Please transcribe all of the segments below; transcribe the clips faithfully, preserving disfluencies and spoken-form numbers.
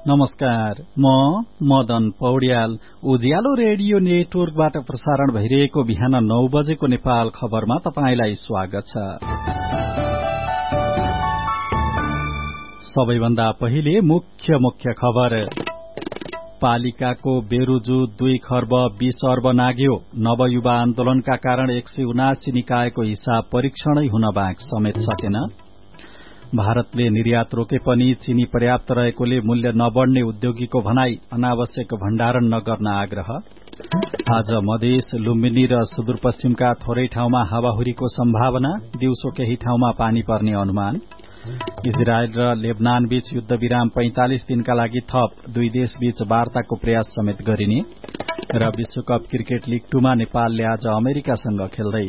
नमस्कार, म मदन पौड्याल। उज्यालो रेडियो नेटवर्कबाट प्रसारण भइरहेको बिहान नौ बजेको नेपाल खबरमा तपाईंलाई स्वागत छ। सबैभन्दा पहिले मुख्य मुख्य खबर। पालिकाको बेरुजु दुई खर्ब बीस अर्ब नाग्यो। नवयुवा आन्दोलनका कारण एक सय उनासी निकायको हिसाब परीक्षणै हुन बाँकी समेत सकेन। भारतले निर्यात रोके पनि चिनी पर्याप्त रहेकोले मूल्य नबढ्ने उद्योगीको भनाई। अनावश्यक भण्डारण नगर्न आग्रह। आज मधेस, लुम्बिनी र सुदूरपश्चिमका थोरै ठाउँमा हावाहुरीको सम्भावना। दिउँसो केही ठाउँमा पानी पर्ने अनुमान। इजरायल र लेबनान बीच युद्ध विराम पैंतालिस दिनका लागि थप। दुई देश बीच वार्ताको प्रयास समेत गरिने। र विश्वकप क्रिकेट लीग टूमा नेपालले आज अमेरिकासँग खेल्दै।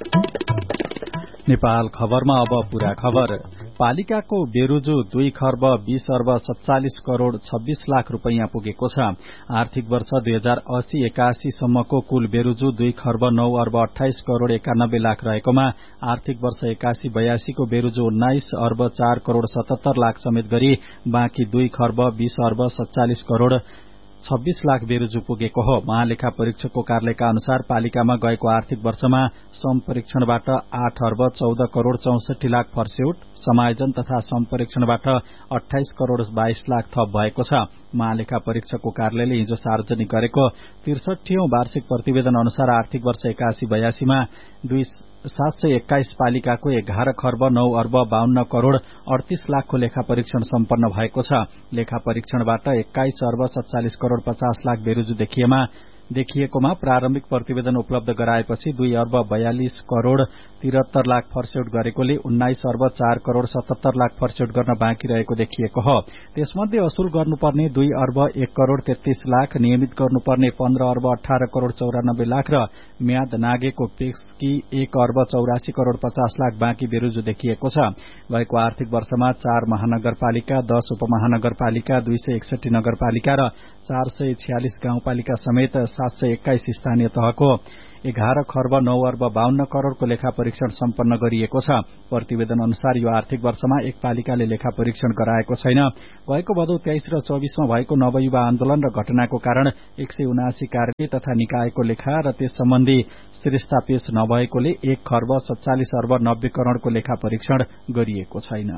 नेपाल खबरमा अब पूरा खबर। पालिकाको बेरुजु दुई खर्ब बीस अर्ब सत्तालिस करोड़ छब्बीस लाख रूपैयाँ पुगेको छ। आर्थिक वर्ष दुई हजार अस्सी एकासी सम्मको कुल बेरुजु दुई खर्ब नौ अर्ब अठाइस करोड़ एकानब्बे लाख रहेकोमा आर्थिक वर्ष एकासी बयासी को बेरुजु उन्नाइस अर्ब चार करोड़ सतहत्तर लाख समेत गरी बाँकी दुई खर्ब बीस अर्ब सत्तालिस करोड़ छब्बीस लाख बेरुजु पुगेको हो। महालेखा परीक्षकको कार्यालयका अनुसार पालिकामा गएको आर्थिक वर्षमा सम्परीक्षणबाट आठ अर्ब चौध करोड़ चौसठी लाख फर्स्यौट, समायोजन तथा सम्परीक्षणबाट अठाइस करोड़ बाइस लाख थप भएको छ। महालेखा परीक्षकको कार्यालयले हिजो सार्वजनिक गरेको त्रिसठीऔं वार्षिक प्रतिवेदन अनुसार आर्थिक वर्ष एकासी बयासीमा दुई सात सय एक्काइस पालिकाको एघार खर्ब नौ अर्ब बाहन्न करोड़ अड़तीस लाखको लेखा परीक्षण सम्पन्न भएको छ। लेखा परीक्षणबाट एक्काइस अर्ब सत्तालिस करोड़ पचास लाख बेरुजु देखिएमा देखिएकोमा प्रारम्भिक प्रतिवेदन उपलब्ध गराएपछि दुई अर्ब बयालिस करोड़ तिहत्तर लाख फर्स्यौट गरेकोले उन्नाइस अर्ब चार करोड़ सतहत्तर लाख फर्स्यौट गर्न बाँकी रहेको देखिएको हो। त्यसमध्ये असुल गर्नुपर्ने दुई अर्ब एक करोड़ तेत्तीस लाख, नियमित गर्नुपर्ने पन्ध्र अर्ब अठारह करोड़ चौरानब्बे लाख र म्याद नागेको पेक्सकी एक अर्ब चौरासी करोड़ पचास लाख बाँकी बेरुजु देखिएको छ। गएको आर्थिक वर्षमा चार महानगरपालिका, दश उपमहानगरपालिका, दुई सय एकसठी नगरपालिका र चार सय छयालिस गाउँपालिका समेत सात सय एक्काइस स्थानीय तहको एघार खर्ब नौ अर्ब बाहन्न करोड़को लेखा परीक्षण सम्पन्न गरिएको छ। प्रतिवेदन अनुसार यो आर्थिक वर्षमा एक पालिकाले लेखा परीक्षण गराएको छैन। गएको भदौ तेइस र चौबीसमा भएको नवयुवा आन्दोलन र घटनाको कारण एक सय उनासी कार्यालय तथा निकायको लेखा र त्यस सम्बन्धी स्थिरता पेश नभएकोले एक खर्ब सत्तालिस अर्ब नब्बे करोड़को लेखा परीक्षण गरिएको छैन।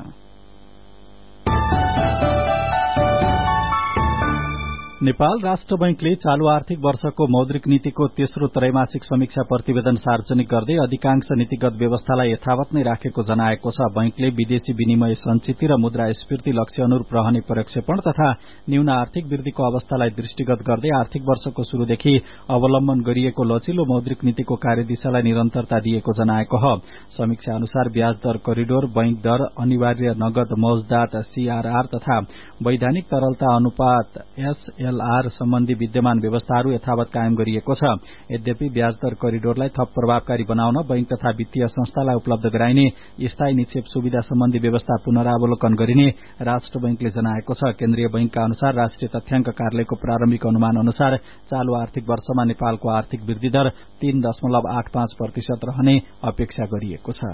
नेपाल राष्ट्र बैंकले चालू आर्थिक वर्षको मौद्रिक नीतिको तेस्रो त्रैमासिक समीक्षा प्रतिवेदन सार्वजनिक गर्दै अधिकांश नीतिगत व्यवस्थालाई यथावत नै राखेको जनाएको छ। बैंकले विदेशी विनिमय संचिति र मुद्रास्फीति लक्ष्य अनुरूप रहने प्रक्षेपण तथा न्यून आर्थिक वृद्धिको अवस्थालाई दृष्टिगत गर्दै आर्थिक वर्षको शुरूदेखि अवलम्बन गरिएको लचिलो मौद्रिक नीतिको कार्यदिशालाई निरन्तरता दिएको जनाएको हो। समीक्षा अनुसार ब्याज दर करिडोर, बैंक दर, अनिवार्य नगद मौजदात सीआरआर तथा वैधानिक तरलता अनुपात एसएलआर सम्बन्धी विद्यमान व्यवस्थाहरू यथावत कायम गरिएको छ। यद्यपि ब्याज दर करिडोरलाई थप प्रभावकारी बनाउन बैंक तथा वित्तीय संस्थालाई उपलब्ध गराइने स्थायी निक्षेप सुविधा सम्बन्धी व्यवस्था पुनरावलोकन गरिने राष्ट्र बैंकले जनाएको छ। केन्द्रीय बैंकका अनुसार राष्ट्रिय तथ्याङ्क कार्यालयको प्रारम्भिक अनुमान अनुसार चालू आर्थिक वर्षमा नेपालको आर्थिक वृद्धि दर तीन दशमलव आठ पाँच प्रतिशत रहने अपेक्षा गरिएको छ।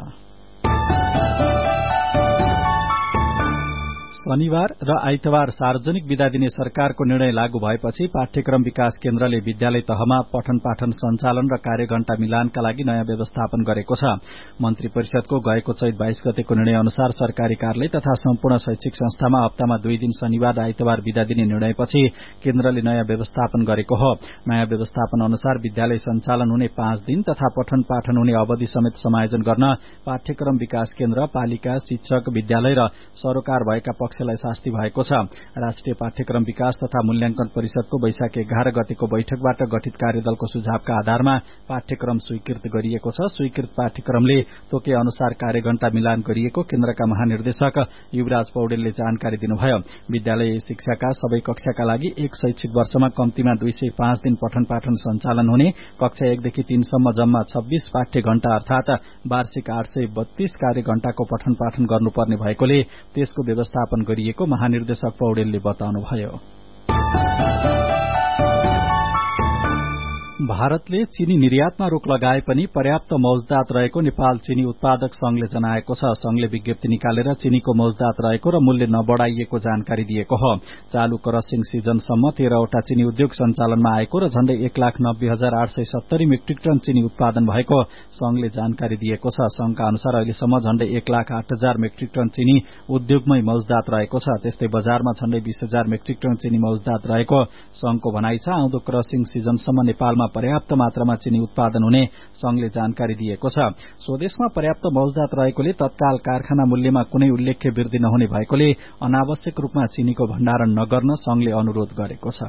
शनिबार र आइतबार सार्वजनिक विदा दिने सरकारको निर्णय लागू भएपछि पाठ्यक्रम विकास केन्द्रले विद्यालय तहमा पठन पाठन सञ्चालन र कार्यघण्टा मिलानका लागि नयाँ व्यवस्थापन गरेको छ। मन्त्री परिषदको गएको चैत बाइस गतेको निर्णय अनुसार सरकारी कार्यालय तथा सम्पूर्ण शैक्षिक संस्थामा हप्तामा दुई दिन शनिबार र आइतबार विदा दिने निर्णयपछि केन्द्रले नयाँ व्यवस्थापन गरेको हो। नयाँ व्यवस्थापन अनुसार विद्यालय सञ्चालन हुने पाँच दिन तथा पठन पाठन हुने अवधि समेत समायोजन गर्न पाठ्यक्रम विकास केन्द्र, पालिका, शिक्षक, विद्यालय र सरोकार भएका पक्षलाई शास्ति भएको छ। राष्ट्रिय पाठ्यक्रम विकास तथा मूल्याङ्कन परिषदको वैशाख एघार गतेको बैठकबाट गठित कार्यदलको सुझावका आधारमा पाठ्यक्रम स्वीकृत गरिएको छ। स्वीकृत पाठ्यक्रमले तोके अनुसार कार्यघण्टा मिलान गरिएको केन्द्रका महानिर्देशक युवराज पौडेलले जानकारी दिनुभयो। विद्यालय शिक्षाका सबै कक्षाका लागि एक शैक्षिक वर्षमा कम्तीमा दुई सय पाँच दिन पठन पाठन सञ्चालन हुने, कक्षा एकदेखि तीनसम्म जम्मा छब्बीस पाठ्य घण्टा अर्थात वार्षिक आठ सय बत्तीस कार्यघण्टाको पठन पाठन गर्नुपर्ने भएकोले त्यसको व्यवस्थापन गरिएको महानिर्देशक पौडेलले बताउनुभयो। भारतले चीनी निर्यातमा रोक लगाए पनि पर्याप्त मौजदात रहेको नेपाल चीनी उत्पादक संघले जनाएको छ। संघले विज्ञप्ति निकालेर चीनीको मौजदात रहेको र मूल्य नबढ़ाइएको जानकारी दिएको हो। चालू क्रसिङ सिजनसम्म तेह्रवटा चीनी उद्योग सञ्चालनमा आएको र झण्डै एक लाख नब्बे हजार आठ सय सत्तरी मेट्रिक टन चीनी उत्पादन भएको संघले जानकारी दिएको छ। संघका अनुसार अहिलेसम्म झण्डै एक लाख आठ हजार मेट्रिक टन चीनी उद्योगमै मौजदात रहेको छ। त्यस्तै बजारमा झण्डै बीस हजार मेट्रिक टन चीनी मौजदात रहेको संघको भनाइ छ। आउँदो क्रसिङ सिजनसम्म नेपालमा पर्याप्त मात्रामा चीनी उत्पादन हुने संघले जानकारी दिएको छ। स्वदेशमा पर्याप्त मौजदात रहेकोले तत्काल कारखाना मूल्यमा कुनै उल्लेख्य वृद्धि नहुने भएकोले अनावश्यक रूपमा चीनीको भण्डारण नगर्न संघले अनुरोध गरेको छ।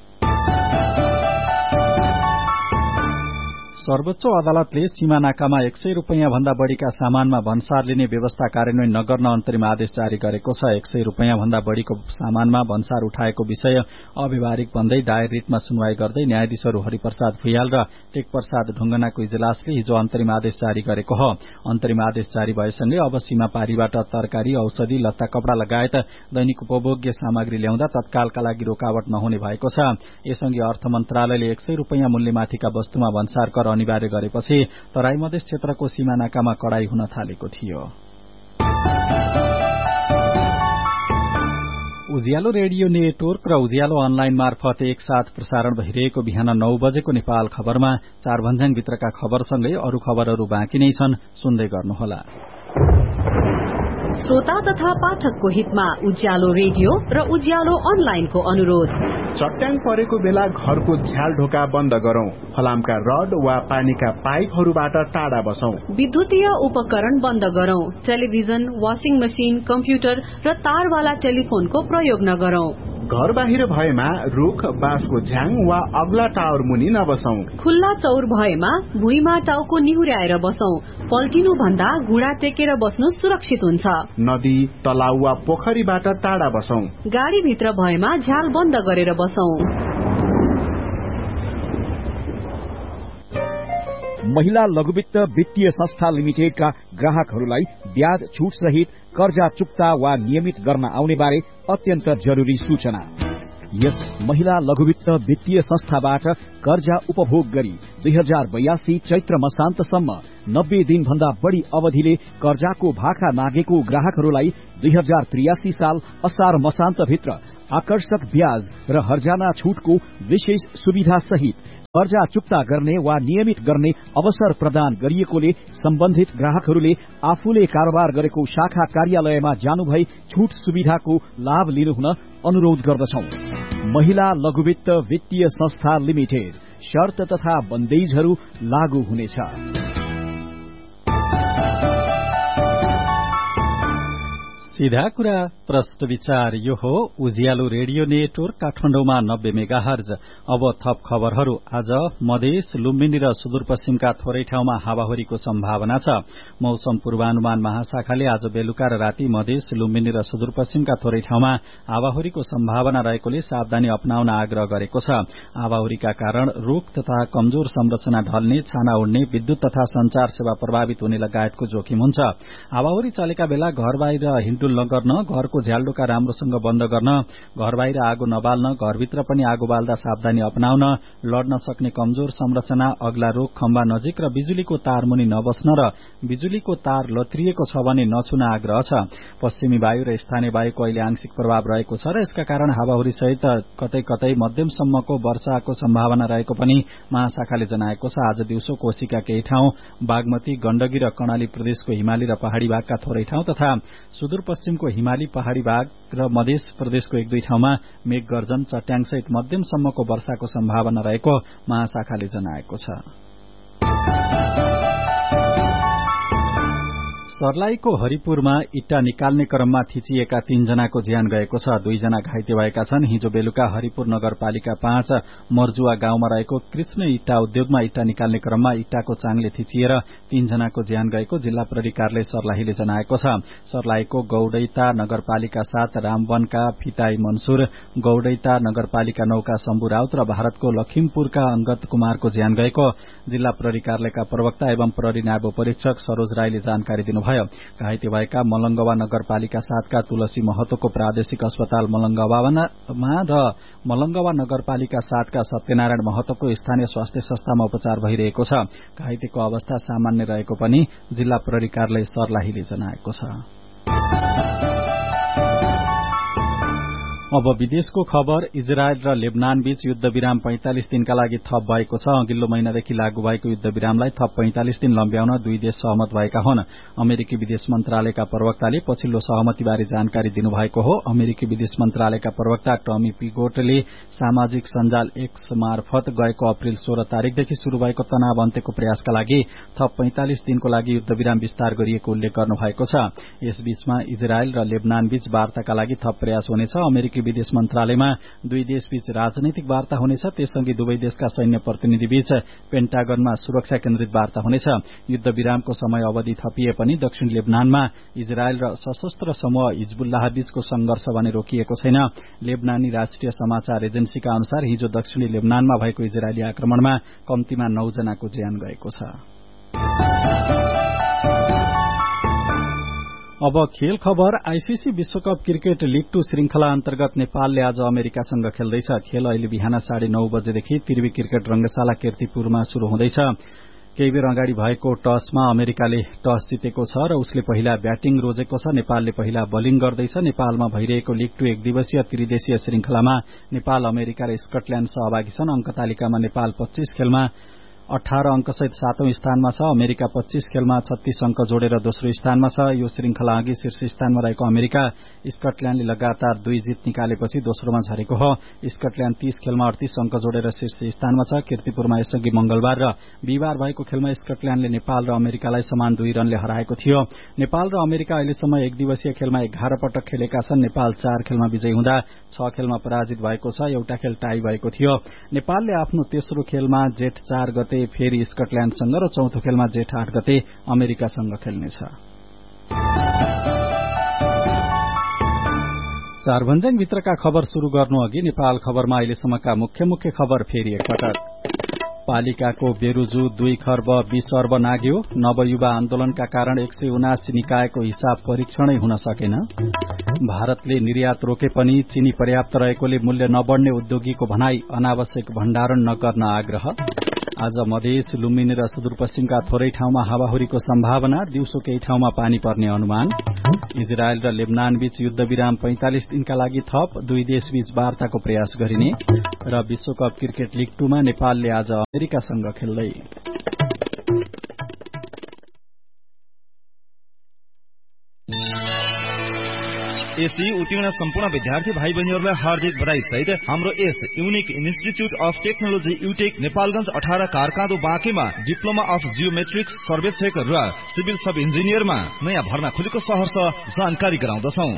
सर्वोच्च अदालतले सीमा नाकामा एक सय रूपियाँ भन्दा बढ़ीका सामानमा भन्सार लिने व्यवस्था कार्यान्वयन नगर्न अन्तरिम आदेश जारी गरेको छ। एक सय रूपियाँ भन्दा बढ़ीको सामानमा भन्सार उठाएको विषय अव्यवहारिक भन्दै दायर रिटमा सुनवाई गर्दै न्यायाधीशहरू हरिप्रसाद भुइयाल र टेकप्रसाद ढुंगनाको इजलासले हिजो अन्तरिम आदेश जारी गरेको हो। अन्तरिम आदेश जारी भएसँगै अब सीमा पारीबाट तरकारी, औषधि, लत्ता, कपड़ा लगायत दैनिक उपभोग्य सामग्री ल्याउँदा तत्कालका लागि रोकावट नहुने भएको छ। यसअघि अर्थ मन्त्रालयले एक सय रूपियाँ मूल्यमाथिका वस्तुमा भन्सार कर अनिवार्य गरेपछि तराई मधेस क्षेत्रको सीमा नाकामा कडाई हुन थालेको थियो। उज्यालो रेडियो नेटवर्क र उज्यालो अनलाइन मार्फत एकसाथ प्रसारण भइरहेको बिहान नौ बजेको नेपाल खबरमा चार भन्ज्याङभित्रका खबरसँगै अरू खबरहरू बाँकी नै छन्, सुन्दै गर्नुहोला। श्रोता तथा पाठकको हितमा उज्यालो रेडियो र उज्यालो अनलाइनको अनुरोध। चट्याङ परेको बेला घरको झ्याल ढोका बन्द गरौं। फलामका रड वा पानीका पाइपहरूबाट टाढा बसौं। विद्युतीय उपकरण बन्द गरौं। टेलिभिजन, वाशिङ मशिन, कम्प्युटर र तारवाला टेलिफोनको प्रयोग नगरौं। घर बाहिर भएमा रुख, बाँसको झ्याङ वा अग्ला टावर मुनि नबसौं। खुल्ला चौर भएमा भुइँमा टाउको निहुर्याएर बसौं। पल्टिनु भन्दा घुँडा टेकेर बस्नु सुरक्षित हुन्छ। नदी, तलाउ वा पोखरीबाट टाढा बसौं। गाडी भित्र भएमा झ्याल बन्द गरेर बसौं। महिला लघुवित्त वित्तीय संस्था लिमिटेडका ग्राहकहरूलाई ब्याज छुट सहित कर्जा चुक्ता वा नियमित गर्न आउने बारे अत्यन्त जरुरी सूचना। यस महिला लघुवित्त वित्तीय संस्थाबाट कर्जा उपभोग गरी दुई हजार बयासी चैत्र मसान्तसम्म नब्बे दिन भन्दा बढ़ी अवधिले कर्जाको भाका मागेको ग्राहकहरूलाई दुई हजार त्रियासी साल असार मसान्त भित्र आकर्षक ब्याज र हर्जाना छुटको विशेष सुविधा सहित कर्जा चुक्ता गर्ने वा नियमित गर्ने अवसर प्रदान गरिएकोले सम्बन्धित ग्राहकहरूले आफूले कारोबार गरेको शाखा कार्यालयमा जानुभई छुट सुविधाको लाभ लिनुहुन अनुरोध गर्दछौं। महिला लघुवित्त वित्तीय संस्था लिमिटेड। शर्त तथा बन्देजहरू लागू हुनेछ। सीधा कुरा प्रश्न विचार यो हो उज्यालो रेडियो नेटवर्क काठमाडौँमा नब्बे मेगाहर्ज। अब थप खबरहरू। आज मधेस, लुम्बिनी र सुदूरपश्चिमका थोरै ठाउँमा हावाहुरीको सम्भावना छ। मौसम पूर्वानुमान महाशाखाले आज बेलुका र राति मधेस, लुम्बिनी र सुदूरपश्चिमका थोरै ठाउँमा हावाहुरीको सम्भावना रहेकोले सावधानी अपनाउन आग्रह गरेको छ। हावाहुरीका कारण रूख तथा कमजोर संरचना ढल्ने, छाना उड्ने, विद्युत तथा संचार सेवा प्रभावित हुने लगायतको जोखिम हुन्छ। हावाहुरी चलेका बेला घर बाहिर हिँड्डुल नगर्न, घरको झ्यालडोका राम्रोसँग बन्द गर्न, घर बाहिर आगो नबाल्न, घरभित्र पनि आगो बाल्दा सावधानी अपनाउन, लड्न सक्ने कमजोर संरचना, अग्ला रुख, खम्बा नजिक र बिजुलीको तार मुनि नबस्न र बिजुलीको तार लत्रिएको छ भने नछुन आग्रह छ। पश्चिमी वायु र स्थानीय वायुको अहिले आंशिक प्रभाव रहेको छ र यसका कारण हावाहुरी सहित कतै कतै मध्यमसम्मको वर्षाको सम्भावना रहेको पनि महाशाखाले जनाएको छ। आज दिउँसो कोशीका केही ठाउँ, बागमती, गण्डकी र कर्णाली प्रदेशको हिमाली र पहाड़ी भागका थोरै ठाउँ तथा सुदूरपश्चिमको हिमाली, पहाड़ी भाग र मध्य प्रदेशको एक दुई ठाउँमा मेघ गर्जन, चट्याङ सहित मध्यमसम्मको वर्षाको सम्भावना रहेको महाशाखाले जनाएको छ। सर्लाहीको हरिपुरमा इट्टा निकाल्ने क्रममा थिचिएका तीनजनाको ज्यान गएको छ। दुईजना घाइते भएका छन्। हिजो बेलुका हरिपुर नगरपालिका पाँच मर्जुवा गाउँमा रहेको कृष्ण इट्टा उद्योगमा इट्टा निकाल्ने क्रममा इट्टाको चाङले थिचिएर तीनजनाको ज्यान गएको जिल्ला प्रहरी कार्यालय सर्लाहीले जनाएको छ। सर्लाहीको गौडैता नगरपालिका सात रामवनका फिताई मन्सुर, गौडैता नगरपालिका नौका शम्भु राउत र भारतको लखिमपुरका अंगत कुमारको ज्यान गएको जिल्ला प्रहरी कार्यालयका प्रवक्ता एवं प्रहरी नायब परीक्षक सरोज राईले जानकारी दिनुभयो। भयो। घाइते भएका मलंगवा नगरपालिका सातका तुलसी महतोको प्रादेशिक अस्पताल मलंगवामा र मलंगवा नगरपालिका सातका सत्यनारायण महतोको स्थानीय स्वास्थ्य संस्थामा उपचार भइरहेको छ। घाइतेको अवस्था सामान्य रहेको पनि जिल्ला प्रहरी कार्यालय सर्लाहीले जनाएको छ। अब विदेशको खबर। इजरायल र लेबनान बीच युद्ध विराम पैंतालिस दिनका लागि थप भएको छ। अघिल्लो महिनादेखि लागू भएको युद्ध विरामलाई थप पैंतालिस दिन लम्ब्याउन दुई देश सहमत भएका हुन्। अमेरिकी विदेश मन्त्रालयका प्रवक्ताले पछिल्लो सहमतिबारे जानकारी दिनुभएको हो। अमेरिकी विदेश मन्त्रालयका प्रवक्ता टमी पिगोटले सामाजिक सञ्जाल एक्स मार्फत गएको अप्रेल सोह्र तारिकदेखि शुरू भएको तनाव अन्त्यको प्रयासका लागि थप पैंतालिस दिनको लागि युद्ध विराम विस्तार गरिएको उल्लेख गर्नुभएको छ। यसबीचमा इजरायल र लेबनान बीच वार्ताका लागि थप प्रयास हुनेछ। अमेरिकी विदेश मन्त्रालयमा दुई देशबीच राजनैतिक वार्ता हुनेछ। त्यससँगै दुवै देशका सैन्य प्रतिनिधिबीच पेन्टागनमा सुरक्षा केन्द्रित वार्ता हुनेछ। युद्ध विरामको समय अवधि थपिए पनि दक्षिण लेबनानमा इजरायल र सशस्त्र समूह हिजबुल्लाह बीचको संघर्ष भने रोकिएको छैन। लेबनानी राष्ट्रिय समाचार एजेन्सीका अनुसार हिजो दक्षिणी लेबनानमा भएको इजरायली आक्रमणमा कम्तीमा नौ जनाको ज्यान गएको छ। अब खेल खबर। आईसीसी विश्वकप क्रिकेट लीग टू श्रृंखला अन्तर्गत नेपालले आज अमेरिकासँग खेल्दैछ। खेल अहिले बिहान साढे नौ बजेदेखि त्रिवी क्रिकेट रंगशाला कीर्तिपुरमा शुरू हुँदैछ। केही बेर अगाडि भएको टसमा अमेरिकाले टस जितेको छ र उसले पहिला ब्याटिङ रोजेको छ। नेपालले पहिला बलिङ गर्दैछ। नेपालमा भइरहेको लीग टू एक दिवसीय त्रिदेशीय श्रृंखलामा नेपाल, अमेरिका र स्कटल्याण्ड सहभागी छन्। अंक तालिकामा नेपाल पच्चीस खेलमा अठारह अंकसहित सातौं स्थानमा छ। अमेरिका पच्चीस खेलमा छत्तीस अंक जोडेर दोस्रो स्थानमा छ। यो श्रृंखला अघि शीर्ष स्थानमा रहेको अमेरिका स्कटल्याण्डले लगातार दुई जित निकालेपछि दोस्रोमा झरेको हो। स्कटल्याण्ड तीस खेलमा अडतीस अंक जोडेर शीर्ष स्थानमा छ। कीर्तिपुरमा यसअघि मंगलबार र बिहिबार भएको खेलमा स्कटल्याण्डले नेपाल र अमेरिकालाई समान दुई रनले हराएको थियो। नेपाल र अमेरिका अहिलेसम्म एक दिवसीय खेलमा एघार पटक खेलेका छन्। नेपाल चार खेलमा विजयी हुँदा छ खेलमा पराजित भएको छ। एउटा खेल टाई भएको थियो। नेपालले आफ्नो तेस्रो खेलमा जेठ चार गते फेरि स्कटल्याण्डसँग र चौथो खेलमा जेठ आठ गते अमेरिकासँग खेल्नेछ। चारभन्ज्याङ भित्रका खबर शुरू गर्नु अघि नेपाल खबरमा अहिलेसम्मका मुख्य मुख्य खबर फेरि एकपटक। पालिकाको बेरुजु दुई खर्ब बीस अर्ब नाग्यो। नवयुवा आन्दोलनका कारण एक सय उनासी निकायको हिसाब परीक्षणै हुन सकेन। भारतले निर्यात रोके पनि चिनी पर्याप्त रहेकोले मूल्य नबढ्ने उद्योगीको भनाई। अनावश्यक भण्डारण नगर्न आग्रह। आज मधेस, लुम्बिनी र सुदूरपश्चिमका थोरै ठाउँमा हावाहुरीको सम्भावना। दिउँसो केही ठाउँमा पानी पर्ने अनुमान। इजरायल र लेबनान बीच युद्ध विराम पैंतालिस दिनका लागि थप। दुई देशबीच वार्ताको प्रयास गरिने र विश्वकप क्रिकेट लीग टूमा नेपालले आज अमेरिकासँग खेल्दै। एसई उत्तीर्ण सम्पूर्ण विद्यार्थी भाइ बहिनीहरूलाई हार्दिक बधाई सहित हाम्रो यस unique institute of technology युटेक Nepalgunj अठार कारकाँदो बाँकेमा डिप्लोमा अफ जियोमेट्रिक्स सर्वेक्षक र सिभिल सब इन्जिनियरमा नयाँ भर्ना खुलेको सहर्ष जानकारी गराउँदछौ।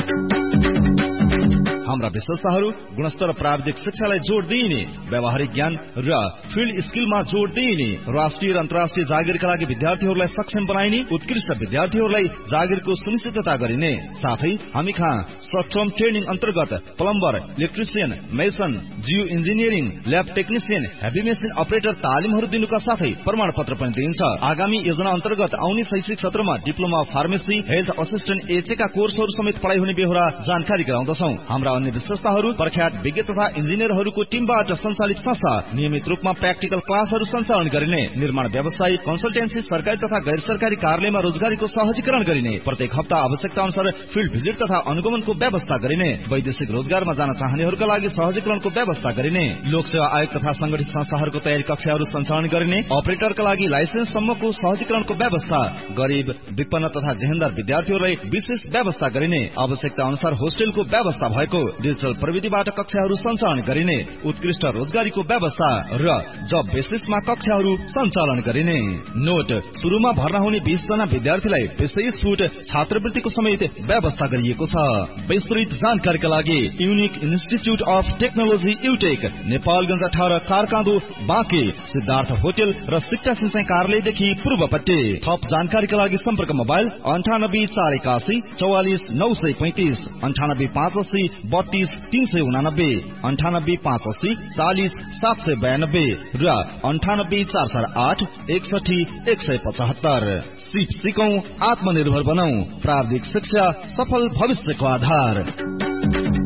हाम्रा विशेषताहरू गुणस्तर प्राविधिक शिक्षालाई जोड दिइने, व्यावहारिक ज्ञान र फिल्ड स्किलमा जोड दिइने, राष्ट्रिय र अन्तर्राष्ट्रिय जागिरका लागि विद्यार्थीहरूलाई सक्षम बनाइने, उत्कृष्ट विद्यार्थीहरूलाई जागिरको सुनिश्चितता गरिने साथै हामी कहाँ सर्ट टर्म ट्रेनिङ अन्तर्गत plumber, electrician, mason, Jio engineering, lab technician, heavy machine operator तालिमहरू दिनुका साथै प्रमाणपत्र पनि दिइन्छ। आगामी योजना अन्तर्गत आउने शैक्षिक सत्रमा डिप्लोमा फार्मेसी, हेल्थ असिस्टेन्ट एचएका कोर्सहरू समेत पढाइ हुने बेहोरा जानकारी गराउँदछौ। हाम्रा अन्य विशेषताहरू प्रख्यात विज्ञ तथा इन्जिनियरहरूको टिमबाट सञ्चालित संस्था, नियमित रूपमा प्र्याक्टिकल क्लासहरू सञ्चालन गरिने, निर्माण व्यवसाय, कन्सल्टेन्सी, सरकारी तथा गैर सरकारी कार्यालयमा रोजगारीको सहजीकरण गरिने, प्रत्येक हप्ता आवश्यकता अनुसार फिल्ड भिजिट तथा अनुगमनको व्यवस्था गरिने, वैदेशिक रोजगारमा जान चाहनेहरूका लागि सहजीकरणको व्यवस्था गरिने, लोकसेवा आयोग तथा संगठित संस्थाहरूको तयारी कक्षाहरू सञ्चालन गरिने, अपरेटरका लागि लाइसेन्स सम्मको सहजीकरणको व्यवस्था, गरीब, विपन्न तथा जेहेन्दार विद्यार्थीहरूलाई विशेष व्यवस्था गरिने, आवश्यकता अनुसार होस्टेलको व्यवस्था भएको, डिजिटल प्रविधिबाट कक्षाहरू सञ्चालन गरिने, उत्कृष्ट रोजगारीको व्यवस्था र जब बेसिसमा कक्षाहरू सञ्चालन गरिने। नोट, सुरुमा भर्ना हुने बीस जना विद्यार्थीलाई विशेष छुट छात्रवृत्तिको समेत व्यवस्था गरिएको छ। विस्तृत जानकारीका लागि unique institute of technology युटेक, Nepalgunj अठार कारकाँदो बाँके, सिद्धार्थ होटेल र शिक्षा सिंचाइ कार्यालयदेखि पूर्वपट्टि। थप जानकारीका लागि सम्पर्क मोबाइल अन्ठानब्बे चार एकासी चौवालिस नौ सय पैंतिस, अन्ठानब्बे पाँच अस्सी बत्तीस तीन सय उनानब्बे, अन्ठानब्बे पाँच अस्सी चालिस सात सय बयानब्बे र अन्ठानब्बे चार चार आठ एकसठी एक सय पचहत्तर। सिप सिकौं, आत्मनिर्भर बनौं। प्राविधिक शिक्षा सफल भविष्यको आधार।